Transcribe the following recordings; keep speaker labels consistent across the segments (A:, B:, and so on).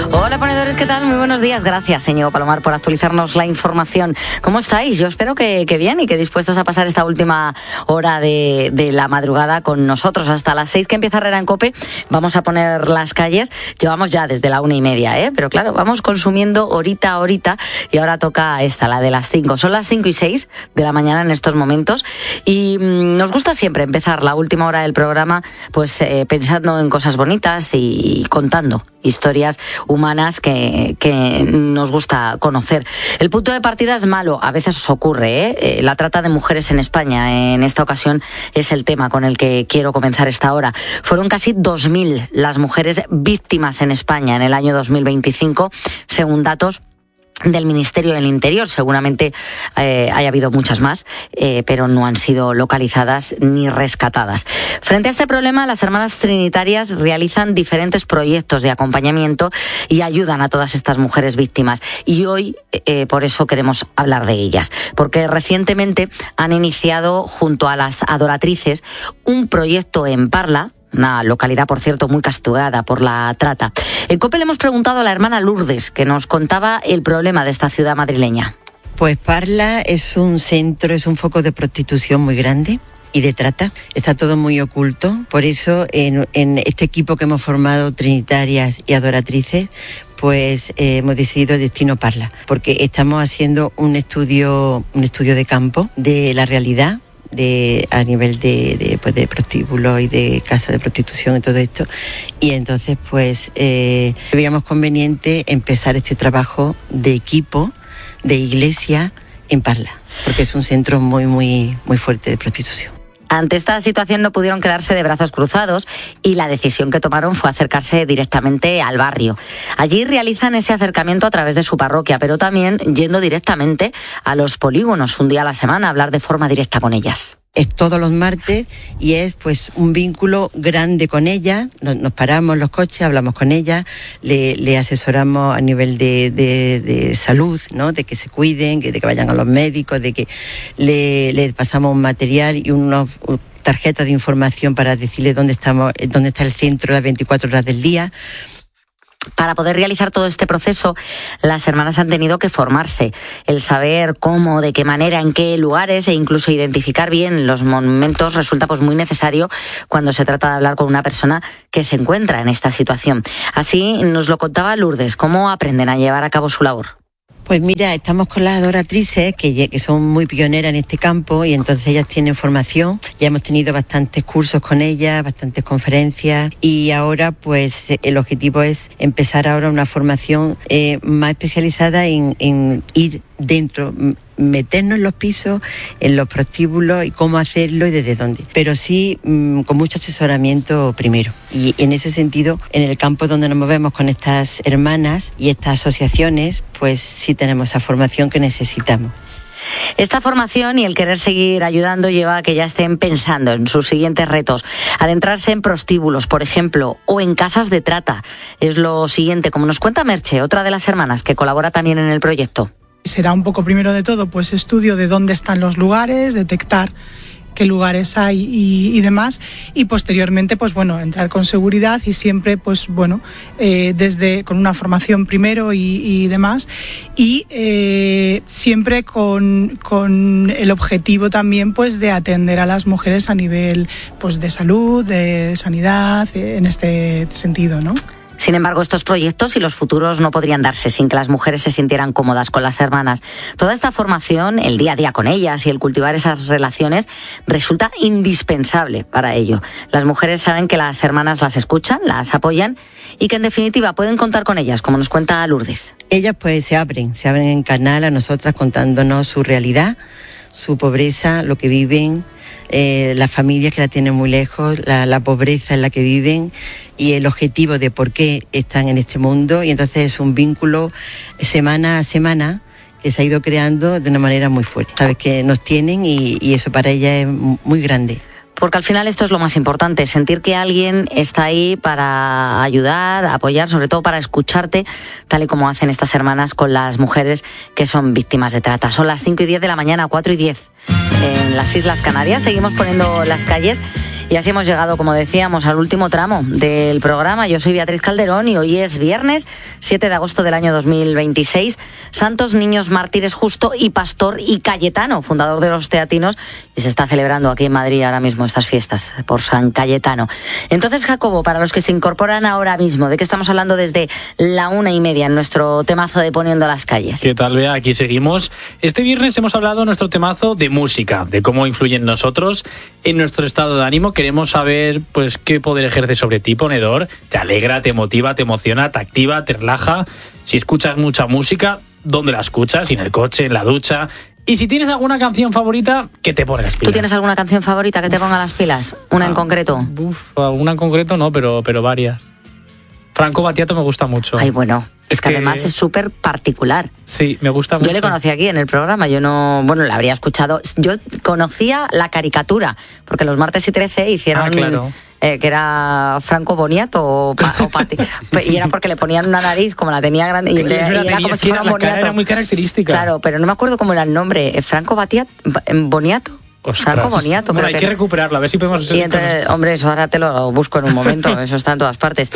A: Hola ponedores, ¿qué tal? Muy buenos días. Gracias, señor Palomar, por actualizarnos la información. ¿Cómo estáis? Yo espero que bien y que dispuestos a pasar esta última hora de la madrugada con nosotros. Hasta las 6 que empieza Herrera en COPE vamos a poner las calles. Llevamos ya desde la 1:30, pero claro, vamos consumiendo horita a horita y ahora toca esta, la de las 5. Son las 5:06 de la mañana en estos momentos y nos gusta siempre empezar la última hora del programa pues pensando en cosas bonitas y contando historias humanas que nos gusta conocer. El punto de partida es malo, a veces os ocurre, la trata de mujeres en España. En esta ocasión es el tema con el que quiero comenzar esta hora. Fueron casi 2.000 las mujeres víctimas en España en el año 2025, según datos del Ministerio del Interior. Seguramente haya habido muchas más, pero no han sido localizadas ni rescatadas. Frente a este problema, las Hermanas Trinitarias realizan diferentes proyectos de acompañamiento y ayudan a todas estas mujeres víctimas. Y hoy, por eso queremos hablar de ellas, porque recientemente han iniciado, junto a las adoratrices, un proyecto en Parla, una localidad, por cierto, muy castigada por la trata. En COPE le hemos preguntado a la hermana Lourdes, que nos contaba el problema de esta ciudad madrileña.
B: Pues Parla es un centro, es un foco de prostitución muy grande y de trata. Está todo muy oculto. Por eso, en este equipo que hemos formado, Trinitarias y Adoratrices, pues hemos decidido Destino Parla, porque estamos haciendo un estudio de campo de la realidad a nivel de prostíbulos y de casas de prostitución y todo esto, y entonces pues veíamos conveniente empezar este trabajo de equipo de iglesia en Parla, porque es un centro muy muy muy fuerte de prostitución.
A: Ante esta situación no pudieron quedarse de brazos cruzados y la decisión que tomaron fue acercarse directamente al barrio. Allí realizan ese acercamiento a través de su parroquia, pero también yendo directamente a los polígonos un día a la semana a hablar de forma directa con ellas.
B: Es todos los martes y es pues un vínculo grande con ella. Nos paramos los coches, hablamos con ella, le asesoramos a nivel de salud, ¿no? De que se cuiden, de que vayan a los médicos, de que le pasamos un material y unos tarjetas de información para decirle dónde está el centro las 24 horas del día.
A: Para poder realizar todo este proceso, las hermanas han tenido que formarse, el saber cómo, de qué manera, en qué lugares e incluso identificar bien los momentos resulta pues muy necesario cuando se trata de hablar con una persona que se encuentra en esta situación. Así nos lo contaba Lourdes, cómo aprenden a llevar a cabo su labor.
B: Pues mira, estamos con las adoratrices que son muy pioneras en este campo y entonces ellas tienen formación. Ya hemos tenido bastantes cursos con ellas, bastantes conferencias y ahora pues el objetivo es empezar ahora una formación más especializada en ir dentro, meternos en los pisos, en los prostíbulos y cómo hacerlo y desde dónde. Pero sí con mucho asesoramiento primero. Y en ese sentido, en el campo donde nos movemos con estas hermanas y estas asociaciones, pues sí tenemos esa formación que necesitamos.
A: Esta formación y el querer seguir ayudando lleva a que ya estén pensando en sus siguientes retos. Adentrarse en prostíbulos, por ejemplo, o en casas de trata. Es lo siguiente, como nos cuenta Merche, otra de las hermanas que colabora también en el proyecto.
C: Será un poco primero de todo pues estudio de dónde están los lugares, detectar qué lugares hay y demás, y posteriormente pues bueno, entrar con seguridad y siempre pues bueno, desde con una formación primero y demás, y siempre con el objetivo también pues de atender a las mujeres a nivel pues de salud, de sanidad, en este sentido, ¿no?
A: Sin embargo, estos proyectos y los futuros no podrían darse sin que las mujeres se sintieran cómodas con las hermanas. Toda esta formación, el día a día con ellas y el cultivar esas relaciones resulta indispensable para ello. Las mujeres saben que las hermanas las escuchan, las apoyan y que en definitiva pueden contar con ellas, como nos cuenta Lourdes.
B: Ellas pues se abren en canal a nosotras contándonos su realidad, su pobreza, lo que viven, las familias que la tienen muy lejos, la pobreza en la que viven y el objetivo de por qué están en este mundo, y entonces es un vínculo semana a semana que se ha ido creando de una manera muy fuerte. Sabes que nos tienen y eso para ella es muy grande.
A: Porque al final esto es lo más importante, sentir que alguien está ahí para ayudar, apoyar, sobre todo para escucharte, tal y como hacen estas hermanas con las mujeres que son víctimas de trata. Son las 5:10 de la mañana, 4:10 en las Islas Canarias. Seguimos poniendo las calles Y así hemos llegado, como decíamos, al último tramo del programa. Yo soy Beatriz Calderón y hoy es viernes 7 de agosto del año 2026. Santos Niños Mártires Justo y Pastor y Cayetano, fundador de los Teatinos, y se está celebrando aquí en Madrid ahora mismo estas fiestas por San Cayetano. Entonces, Jacobo, para los que se incorporan ahora mismo, ¿de qué estamos hablando desde la 1:30 en nuestro temazo de Poniendo las Calles?
D: ¿Qué tal, Bea? Aquí seguimos. Este viernes hemos hablado en nuestro temazo de música, de cómo influye en nosotros, en nuestro estado de ánimo. Queremos saber, pues, qué poder ejerce sobre ti, ponedor. Te alegra, te motiva, te emociona, te activa, te relaja. Si escuchas mucha música, ¿dónde la escuchas? En el coche, en la ducha. Y si tienes alguna canción favorita, ¿qué te pone las pilas?
A: ¿Tú tienes alguna canción favorita que te ponga las pilas? ¿Una en concreto?
D: Una en concreto no, pero varias. Franco Battiato me gusta mucho.
A: Ay, bueno, es que además es súper particular.
D: Sí, me gusta mucho.
A: Yo le conocí aquí en el programa, yo no, bueno, la habría escuchado. Yo conocía la caricatura, porque los martes y 13 hicieron...
D: claro.
A: Que era Franco Boniato o Pati, y era porque le ponían una nariz como la tenía grande y era como si fuera un Boniato.
D: Era muy característica.
A: Claro, pero no me acuerdo cómo era el nombre. Franco Boniato.
D: Ostras.
A: Franco Boniato.
D: Bueno, hay que recuperarlo, a ver si podemos...
A: Y entonces, hombre, eso ahora te lo busco en un momento, eso está en todas partes.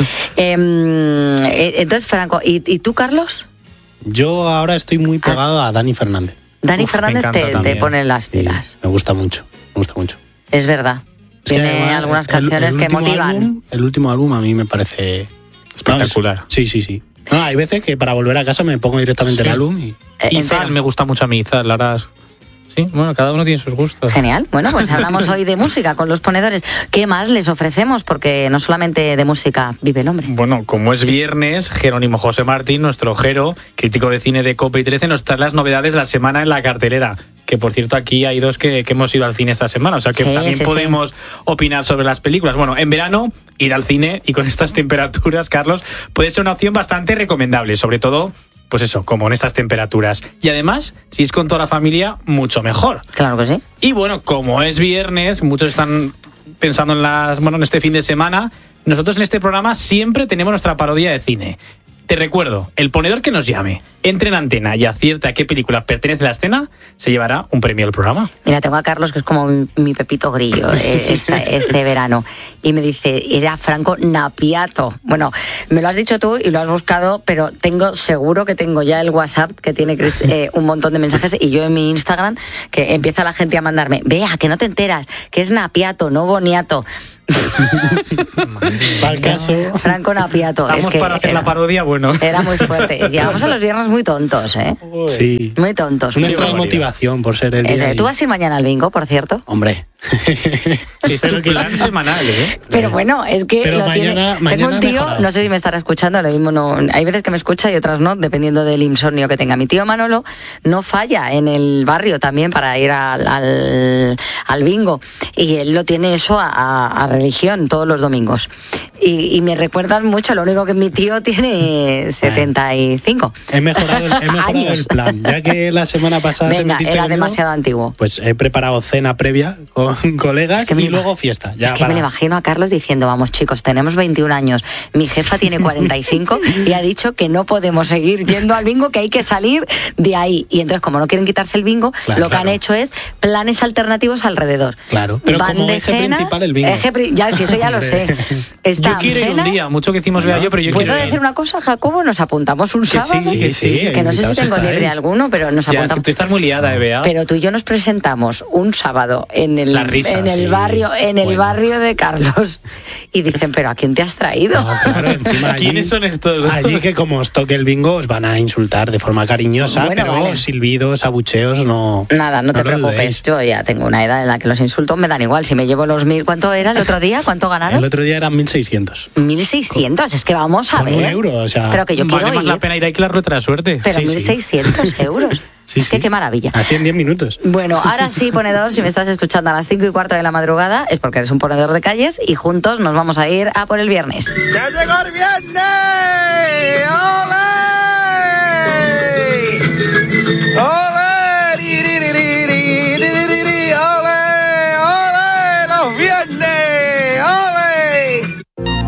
A: Entonces, Franco, ¿y tú, Carlos?
E: Yo ahora estoy muy pegado a Dani Fernández.
A: Dani Fernández te pone las pilas.
E: Sí, me gusta mucho.
A: Es verdad. Tiene además, algunas canciones que motivan.
E: El último álbum a mí me parece
D: espectacular.
E: Sí. No, hay veces que para volver a casa me pongo directamente el álbum y...
D: Izal me gusta mucho a mí, Izal, ahora... Sí, bueno, cada uno tiene sus gustos.
A: Genial. Bueno, pues hablamos hoy de música con los ponedores. ¿Qué más les ofrecemos? Porque no solamente de música vive el hombre.
D: Bueno, como es viernes, Jerónimo José Martín, nuestro Jero, crítico de cine de COPE y 13, nos trae las novedades de la semana en la cartelera. Que, por cierto, aquí hay dos que hemos ido al cine esta semana, o sea que también podemos opinar sobre las películas. Bueno, en verano, ir al cine y con estas temperaturas, Carlos, puede ser una opción bastante recomendable, sobre todo... Pues eso, como en estas temperaturas. Y además, si es con toda la familia, mucho mejor.
A: Claro que sí.
D: Y bueno, como es viernes, muchos están pensando en este fin de semana. Nosotros en este programa siempre tenemos nuestra parodia de cine. Te recuerdo, el ponedor que nos llame, entre en antena y acierte a qué película pertenece la escena, se llevará un premio al programa.
A: Mira, tengo a Carlos, que es como mi Pepito Grillo este verano, y me dice, era Franco Napiato. Bueno, me lo has dicho tú y lo has buscado, pero seguro que tengo ya el WhatsApp que tiene un montón de mensajes, y yo en mi Instagram, que empieza la gente a mandarme, vea, que no te enteras, que es Napiato, no Boniato.
E: Para el caso.
A: Franco Napiato.
D: Estamos para hacer la parodia, bueno.
A: Era muy fuerte. Llegamos a los viernes muy tontos, ¿eh?
E: Sí.
A: Muy tontos.
E: Nuestra motivación por ser el día.
A: ¿Tú vas a ir mañana al bingo, por cierto?
E: Hombre.
D: Sí, es tu plan semanal, ¿eh?
A: Pero bueno, es que
E: pero
A: lo
E: mañana,
A: tiene. Tengo un tío,
E: mejorado.
A: no sé si me estará escuchando, lo mismo no. Hay veces que me escucha y otras no, dependiendo del insomnio que tenga. Mi tío Manolo no falla en el barrio también para ir al bingo. Y él lo tiene eso a religión todos los domingos. Y me recuerdan mucho, lo único que mi tío tiene 75.
E: He mejorado el plan, ya que la semana pasada
A: Venga,
E: te metiste
A: era
E: conmigo,
A: demasiado antiguo.
E: Pues he preparado cena previa con colegas y luego fiesta. Ya
A: es que me imagino a Carlos diciendo, vamos chicos, tenemos 21 años, mi jefa tiene 45 y ha dicho que no podemos seguir yendo al bingo, que hay que salir de ahí. Y entonces, como no quieren quitarse el bingo, lo que han hecho es planes alternativos alrededor.
E: Claro, pero
A: van
E: como
A: de
E: eje
A: cena,
E: principal el bingo.
A: Ya, si eso ya lo sé.
D: Yo quiero ir un día, mucho que hicimos Bea yo, pero yo quiero ir.
A: ¿Puedo decir una cosa, Jacobo? Nos apuntamos un sábado.
E: Sí.
A: Es que no sé si tengo libre alguno, pero nos apuntamos.
D: Es que tú estás muy liada, Bea.
A: Pero tú y yo nos presentamos un sábado en el barrio de Carlos y dicen, pero ¿a quién te has traído?
E: No, claro, encima
D: ¿Quiénes son estos?
E: Allí que como os toque el bingo os van a insultar de forma cariñosa,
A: Bueno,
E: pero
A: vale.
E: silbidos, abucheos, no.
A: Nada, no te
E: lo
A: preocupes.
E: dudéis.
A: Yo ya tengo una edad en la que los insultos me dan igual. Si me llevo los 1000, ¿cuánto era el otro día? ¿Cuánto ganaron?
E: El otro día eran 1.600.
A: 1.600, es que vamos a
E: Con
A: ver.
E: un euro, o sea,
A: pero que yo quiero
D: Vale más
A: ir.
D: la pena ir ahí que la rueda de la suerte.
A: Pero
E: Sí,
A: 1.600 euros.
E: Sí,
A: es que qué maravilla.
E: Así en 10 minutos.
A: Bueno, ahora sí, ponedor, si me estás escuchando a las 5:15 de la madrugada, es porque eres un ponedor de calles y juntos nos vamos a ir a por el viernes.
F: ¡Ya llegó el viernes! ¡Hola!